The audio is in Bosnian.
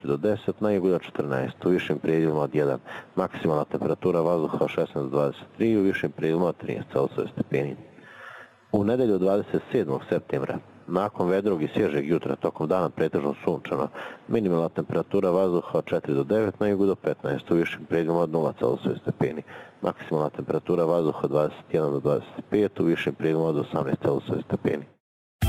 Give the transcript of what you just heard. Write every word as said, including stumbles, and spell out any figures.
do deset, na jugu do četrnaest, u višim predjelima od jedan. Maksimalna temperatura vazduha od šesnaest do dvadeset tri, u višim predjelima od trinaest stepeni. U nedelju dvadeset sedmog septembra, nakon vedrog i svježeg jutra, tokom dana pretežno sunčano, minimalna temperatura vazduha od četiri do devet, na jugu do petnaest, u višim predjelima od nula stepeni. Maksimalna temperatura vazduha od dvadeset jedan do dvadeset pet, u višim predjelima od osamnaest stepeni.